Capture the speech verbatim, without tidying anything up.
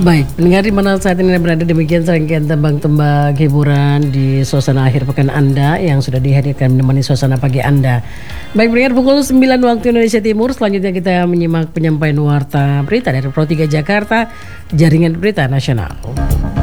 Baik, pendengar di mana saat ini berada, demikian serangkaian tembang-tembang hiburan di suasana akhir pekan Anda yang sudah dihadirkan menemani suasana pagi Anda. Baik, pendengar, pukul sembilan waktu Indonesia Timur. Selanjutnya kita menyimak penyampaian warta berita dari Pro tiga Jakarta, Jaringan Berita Nasional.